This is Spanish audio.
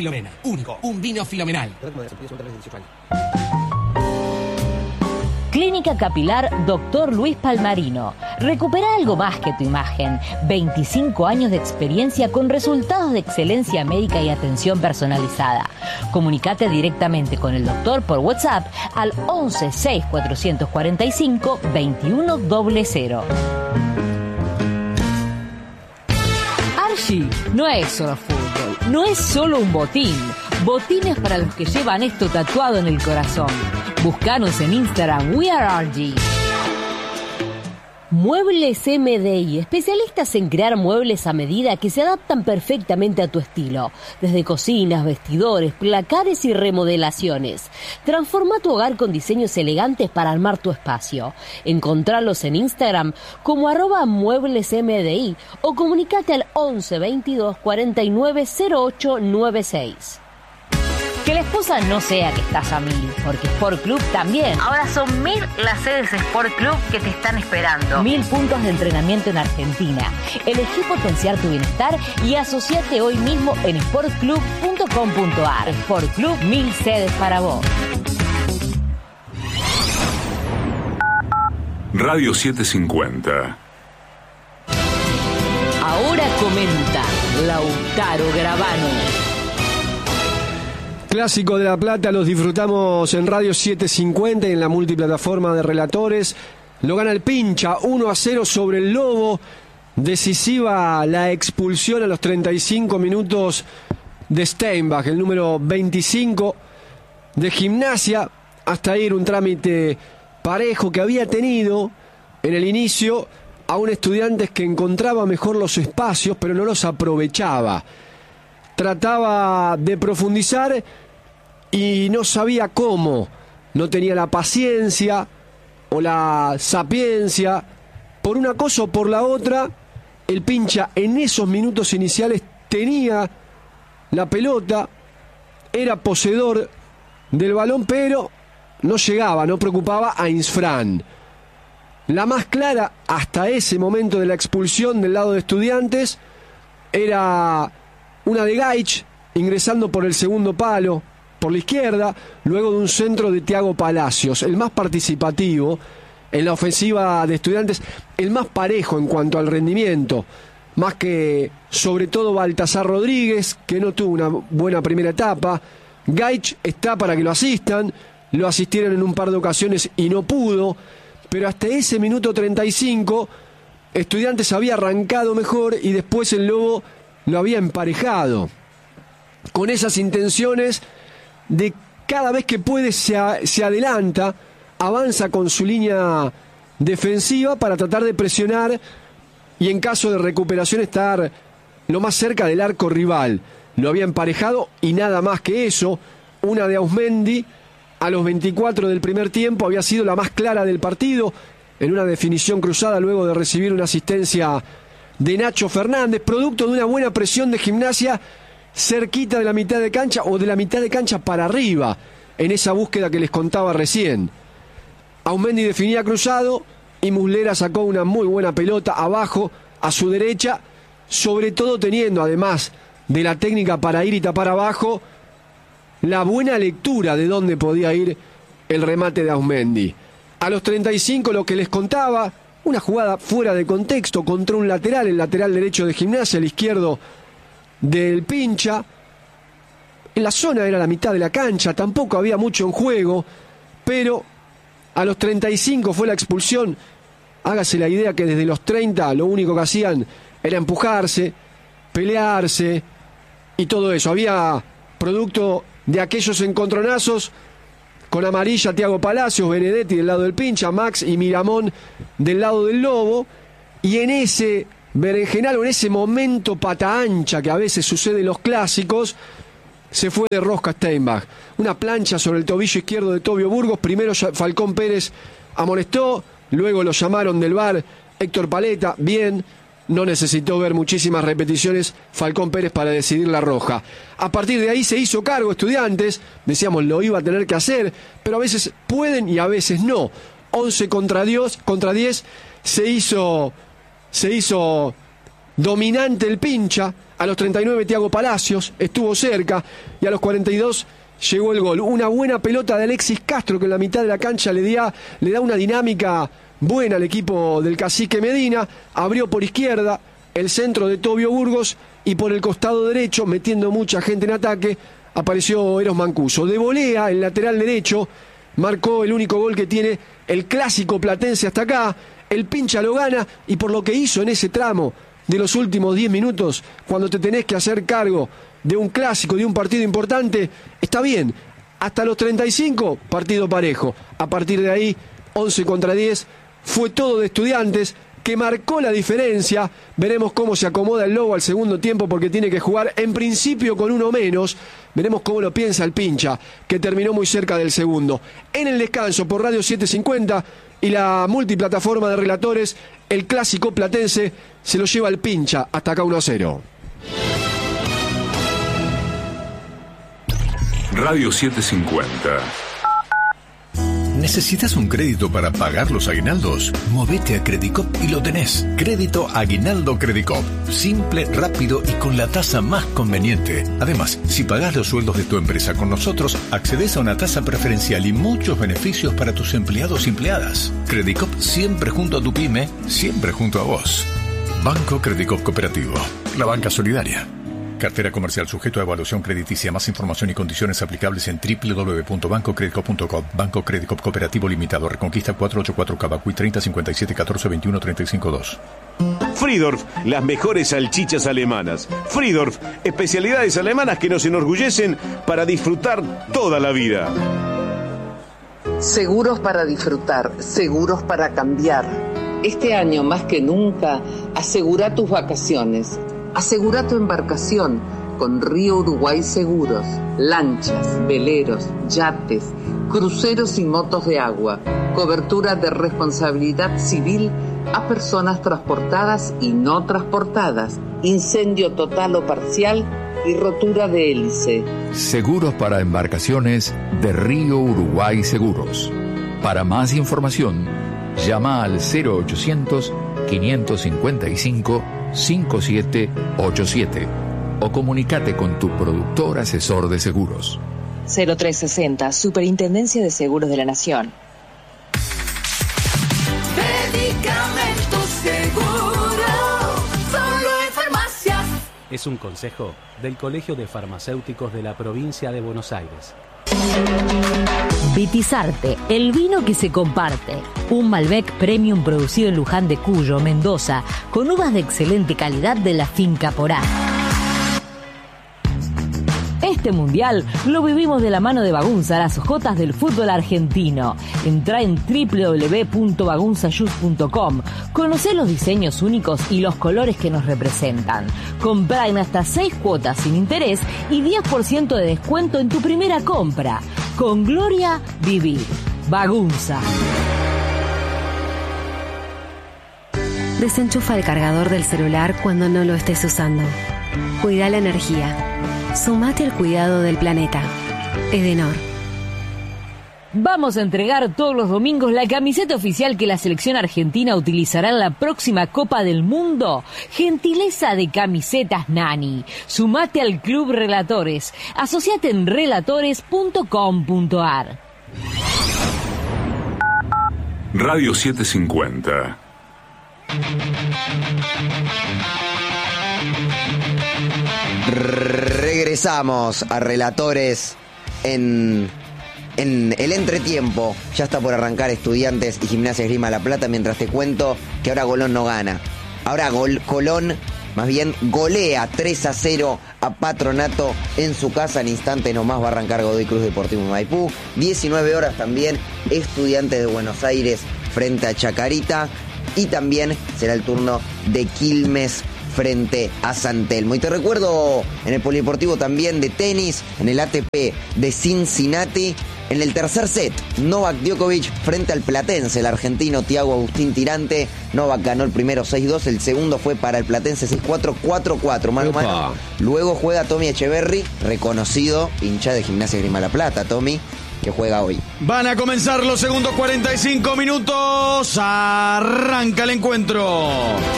Filomena. Único. Un vino Filomenal. Clínica Capilar Dr. Luis Palmarino. Recupera algo más que tu imagen. 25 años de experiencia con resultados de excelencia médica y atención personalizada. Comunicate directamente con el doctor por WhatsApp al 11 6 445 2100. Archie no es solo fútbol, no es solo un botín. Botines para los que llevan esto tatuado en el corazón. Búscanos en Instagram, We Are Archie. Muebles MDI, especialistas en crear muebles a medida que se adaptan perfectamente a tu estilo. Desde cocinas, vestidores, placares y remodelaciones. Transforma tu hogar con diseños elegantes para armar tu espacio. Encontralos en Instagram como @mueblesmdi o comunicate al 11 22 49 08 96. Que la excusa no sea que estás a 1000, porque Sport Club también. Ahora son 1000 las sedes Sport Club que te están esperando. 1000 puntos de entrenamiento en Argentina. Elegí potenciar tu bienestar y asociate hoy mismo en sportclub.com.ar. Sport Club, 1000 sedes para vos. Radio 750. Ahora comenta Lautaro Gravano. Clásico de La Plata, los disfrutamos en Radio 750 y en la multiplataforma de relatores. Lo gana el Pincha 1-0 sobre el Lobo. Decisiva la expulsión a los 35 minutos de Steinbach, el número 25 de Gimnasia. Hasta ahí un trámite parejo que había tenido en el inicio a un Estudiantes que encontraba mejor los espacios, pero no los aprovechaba. Trataba de profundizar y no sabía cómo. No tenía la paciencia o la sapiencia. Por una cosa o por la otra, el Pincha en esos minutos iniciales tenía la pelota, era poseedor del balón, pero no llegaba, no preocupaba a Insfrán. La más clara hasta ese momento de la expulsión del lado de Estudiantes era una de Gaich ingresando por el segundo palo, por la izquierda, luego de un centro de Thiago Palacios, el más participativo en la ofensiva de Estudiantes, el más parejo en cuanto al rendimiento, más que sobre todo Baltasar Rodríguez, que no tuvo una buena primera etapa. Gaich está para que lo asistan, lo asistieron en un par de ocasiones y no pudo, pero hasta ese minuto 35 Estudiantes había arrancado mejor y después el Lobo lo había emparejado, con esas intenciones de cada vez que puede se adelanta, avanza con su línea defensiva para tratar de presionar y en caso de recuperación estar lo más cerca del arco rival. Lo había emparejado y nada más que eso. Una de Ausmendi a los 24 del primer tiempo había sido la más clara del partido, en una definición cruzada luego de recibir una asistencia de Nacho Fernández, producto de una buena presión de Gimnasia cerquita de la mitad de cancha o de la mitad de cancha para arriba, en esa búsqueda que les contaba recién. Ausmendi definía cruzado y Muslera sacó una muy buena pelota abajo a su derecha, sobre todo teniendo, además de la técnica para ir y tapar abajo, la buena lectura de dónde podía ir el remate de Ausmendi. A los 35, lo que les contaba, una jugada fuera de contexto contra un lateral, el lateral derecho de Gimnasia, el izquierdo del Pincha. En la zona era la mitad de la cancha, tampoco había mucho en juego, pero a los 35 fue la expulsión. Hágase la idea que desde los 30 lo único que hacían era empujarse, pelearse y todo eso. Había producto de aquellos encontronazos con amarilla Thiago Palacios, Benedetti del lado del Pincha, Max y Miramón del lado del Lobo, y en ese berenjenal o en ese momento pata ancha que a veces sucede en los clásicos, se fue de rosca Steinbach. Una plancha sobre el tobillo izquierdo de Tobio Burgos. Primero Falcón Pérez amonestó, luego lo llamaron del VAR Héctor Paleta, bien, no necesitó ver muchísimas repeticiones Falcón Pérez para decidir la roja. A partir de ahí se hizo cargo Estudiantes, decíamos lo iba a tener que hacer, pero a veces pueden y a veces no. 11 contra 10 se hizo dominante el Pincha A los 39 Thiago Palacios estuvo cerca y a los 42 llegó el gol. Una buena pelota de Alexis Castro que en la mitad de la cancha le da una dinámica buena al equipo del Cacique Medina. Abrió por izquierda el centro de Tobio Burgos y por el costado derecho, metiendo mucha gente en ataque, apareció Eros Mancuso. De volea, el lateral derecho, marcó el único gol que tiene el clásico platense hasta acá. El Pincha lo gana y por lo que hizo en ese tramo de los últimos 10 minutos, cuando te tenés que hacer cargo de un clásico, de un partido importante, está bien. Hasta los 35, partido parejo. A partir de ahí, 11 contra 10, fue todo de Estudiantes, que marcó la diferencia. Veremos cómo se acomoda el Lobo al segundo tiempo, porque tiene que jugar en principio con uno menos. Veremos cómo lo piensa el Pincha, que terminó muy cerca del segundo. En el descanso por Radio 750 y la multiplataforma de relatores, el clásico platense se lo lleva el Pincha hasta acá 1-0. Radio 750. ¿Necesitas un crédito para pagar los aguinaldos? Movete a Credicop y lo tenés. Crédito Aguinaldo Credicop. Simple, rápido y con la tasa más conveniente. Además, si pagás los sueldos de tu empresa con nosotros, accedes a una tasa preferencial y muchos beneficios para tus empleados y empleadas. Credicop siempre junto a tu pyme, siempre junto a vos. Banco Credicop Cooperativo. La banca solidaria. Cartera comercial sujeto a evaluación crediticia. Más información y condiciones aplicables en www.bancocredicop.com. Banco Credicop Cooperativo Limitado. Reconquista 484 Cabacuy 30 57 14 21 35 2. Friedorf, las mejores salchichas alemanas. Friedorf, especialidades alemanas que nos enorgullecen para disfrutar toda la vida. Seguros para disfrutar, seguros para cambiar. Este año más que nunca, asegura tus vacaciones. Asegura tu embarcación con Río Uruguay Seguros. Lanchas, veleros, yates, cruceros y motos de agua. Cobertura de responsabilidad civil a personas transportadas y no transportadas. Incendio total o parcial y rotura de hélice. Seguros para embarcaciones de Río Uruguay Seguros. Para más información, llama al 0800 555 5787 o comunícate con tu productor asesor de seguros. 0360, Superintendencia de Seguros de la Nación. Medicamentos Seguro, solo en farmacias. Es un consejo del Colegio de Farmacéuticos de la Provincia de Buenos Aires. Vitizarte, el vino que se comparte. Un Malbec Premium producido en Luján de Cuyo, Mendoza, con uvas de excelente calidad de la finca Porá. Este mundial lo vivimos de la mano de Bagunza, las jotas del fútbol argentino. Entrá en www.bagunzayus.com. Conocé los diseños únicos y los colores que nos representan. Comprá en hasta 6 cuotas sin interés y 10% de descuento en tu primera compra. Con Gloria, vivir. Bagunza. Desenchufa el cargador del celular cuando no lo estés usando. Cuida la energía. Sumate al cuidado del planeta. Edenor. Vamos a entregar todos los domingos la camiseta oficial que la selección argentina utilizará en la próxima Copa del Mundo. Gentileza de Camisetas Nani. Sumate al Club Relatores. Asociate en relatores.com.ar. Radio 750. Regresamos a Relatores en el entretiempo. Ya está por arrancar Estudiantes y Gimnasia Esgrima La Plata, mientras te cuento que ahora Colón no gana. Ahora Colón más bien golea 3-0 a Patronato en su casa. En instantes nomás va a arrancar Godoy Cruz Deportivo Maipú. 19 horas también Estudiantes de Buenos Aires frente a Chacarita. Y también será el turno de Quilmes frente a San Telmo. Y te recuerdo en el polideportivo también de tenis, en el ATP de Cincinnati, en el tercer set, Novak Djokovic frente al platense, el argentino Thiago Agustín Tirante. Novak ganó el primero 6-2, el segundo fue para el platense 6-4, 4-4, mano a mano. Luego juega Tommy Echeverry, reconocido hincha de Gimnasia Esgrima La Plata, Tommy, que juega hoy. Van a comenzar los segundos 45 minutos. Arranca el encuentro.